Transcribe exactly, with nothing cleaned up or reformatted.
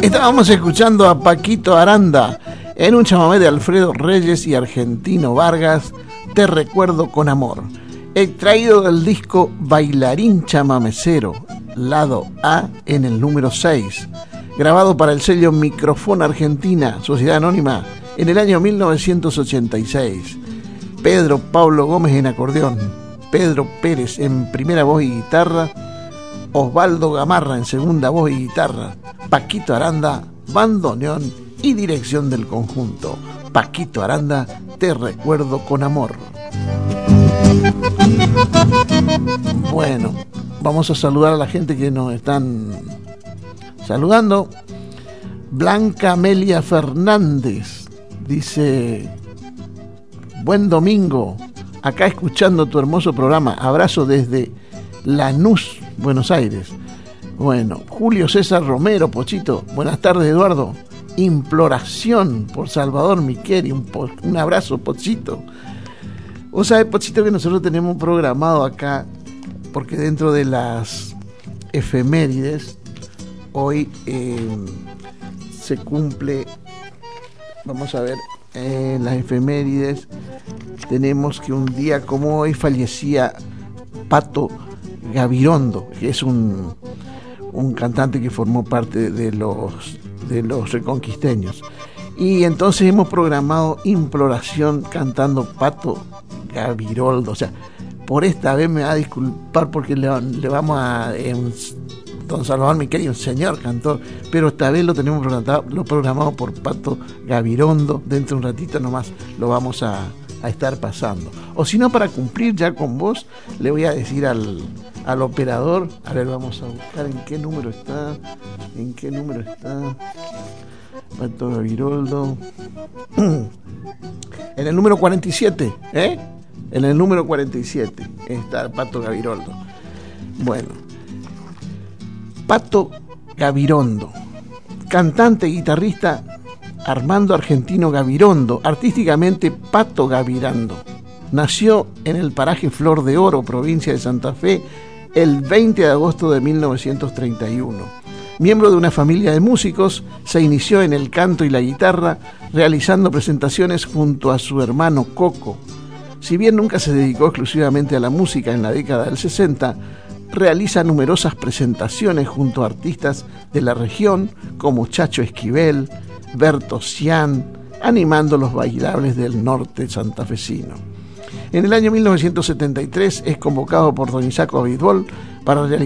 Estábamos escuchando a Paquito Aranda en un chamamé de Alfredo Reyes y Argentino Vargas, Te recuerdo con amor, extraído del disco Bailarín Chamamecero, lado A, en el número seis, grabado para el sello Microfón Argentina, Sociedad Anónima, en el año mil novecientos ochenta y seis. Pedro Pablo Gómez en acordeón, Pedro Pérez en primera voz y guitarra, Osvaldo Gamarra en segunda voz y guitarra, Paquito Aranda, bandoneón y dirección del conjunto. Paquito Aranda, Te recuerdo con amor. Bueno, vamos a saludar a la gente que nos están saludando. Blanca Amelia Fernández dice: buen domingo, acá escuchando tu hermoso programa, abrazo desde Lanús, Buenos Aires. Bueno, Julio César Romero, Pochito, buenas tardes Eduardo, imploración por Salvador Miqueri, un, po- un abrazo Pochito. Vos sabés, Pochito, que nosotros tenemos programado acá, porque dentro de las efemérides, hoy eh, se cumple, vamos a ver, en eh, las efemérides tenemos que un día como hoy fallecía Pato Gavirondo, que es un, un cantante que formó parte de los, de los Reconquisteños. Y entonces hemos programado Imploración cantando Pato Gaviroldo. O sea, por esta vez me va a disculpar porque le, le vamos a... Eh, un, don Salvador Miqueri, un señor cantor, pero esta vez lo tenemos programado, lo programado por Pato Gavirondo. Dentro de un ratito nomás lo vamos a, a estar pasando. O si no, para cumplir ya con vos, le voy a decir al, al operador, a ver, vamos a buscar en qué número está, en qué número está Pato Gaviroldo. En el número cuarenta y siete, ¿eh? En el número cuarenta y siete está Pato Gaviroldo. Bueno, Pato Gavirondo, cantante y guitarrista Armando Argentino Gavirondo, artísticamente Pato Gavirando. Nació en el paraje Flor de Oro, provincia de Santa Fe, el veinte de agosto de mil novecientos treinta y uno. Miembro de una familia de músicos, se inició en el canto y la guitarra, realizando presentaciones junto a su hermano Coco. Si bien nunca se dedicó exclusivamente a la música en la década del sesenta, realiza numerosas presentaciones junto a artistas de la región como Chacho Esquivel, Berto Cian, animando los bailables del norte santafesino. En el año mil novecientos setenta y tres es convocado por don Isaco Abitbol para realizar